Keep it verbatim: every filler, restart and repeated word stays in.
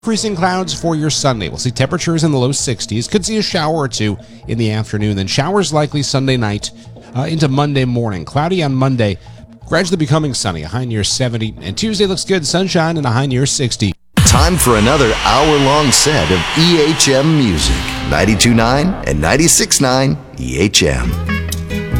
Increasing clouds for your Sunday. We'll see temperatures in the low sixties. Could see a shower or two in the afternoon. Then showers likely Sunday night uh, into Monday morning. Cloudy on Monday, gradually becoming sunny. A high near seventy. And Tuesday looks good. Sunshine and a high near sixty. Time for another hour-long set of E H M music. ninety-two point nine and ninety-six point nine E H M.